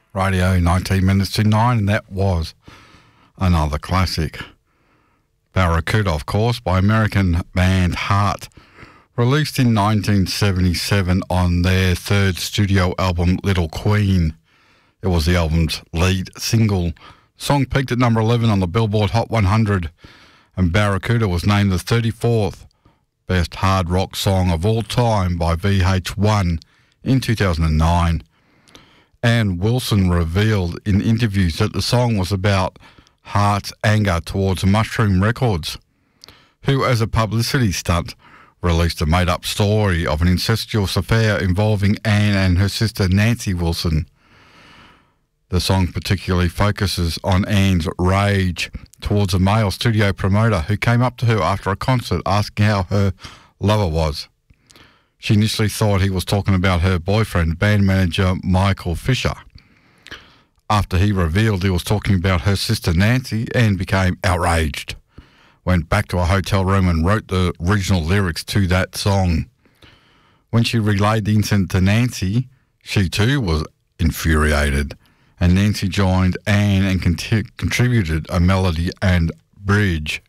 Radio 19 minutes to 9, and that was another classic. Barracuda, of course, by American band Heart, released in 1977 on their third studio album, Little Queen. It was the album's lead single. The song peaked at number 11 on the Billboard Hot 100, and Barracuda was named the 34th best hard rock song of all time by VH1 in 2009. Ann Wilson revealed in interviews that the song was about Heart's anger towards Mushroom Records, who, as a publicity stunt, released a made-up story of an incestuous affair involving Ann and her sister Nancy Wilson. The song particularly focuses on Ann's rage towards a male studio promoter who came up to her after a concert asking how her lover was. She initially thought he was talking about her boyfriend, band manager Michael Fisher. After he revealed he was talking about her sister Nancy, Ann became outraged, went back to a hotel room and wrote the original lyrics to that song. When she relayed the incident to Nancy, she too was infuriated, and Nancy joined Ann and contributed a melody and bridge.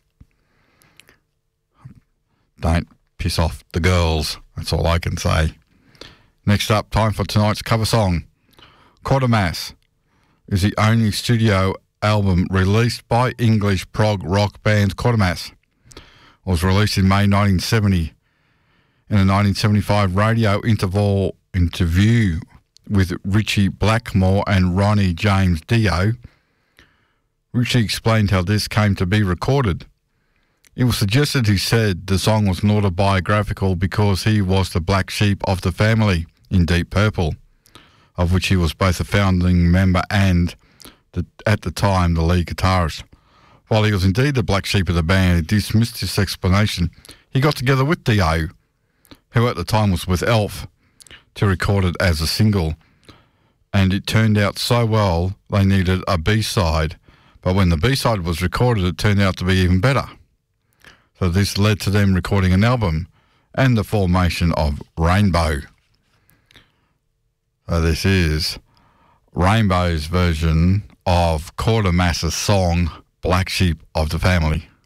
Don't piss off the girls, that's all I can say. Next up, time for tonight's cover song. Quatermass is the only studio album released by English prog rock band Quatermass. It was released in May 1970. In a 1975 radio interview with Richie Blackmore and Ronnie James Dio, Richie explained how this came to be recorded. It was suggested, he said, the song was not autobiographical because he was the black sheep of the family in Deep Purple, of which he was both a founding member and, at the time, the lead guitarist. While he was indeed the black sheep of the band, he dismissed this explanation. He got together with Dio, who at the time was with Elf, to record it as a single, and it turned out so well they needed a B-side, but when the B-side was recorded it turned out to be even better. So this led to them recording an album and the formation of Rainbow. So this is Rainbow's version of Quatermass's song Black Sheep of the Family.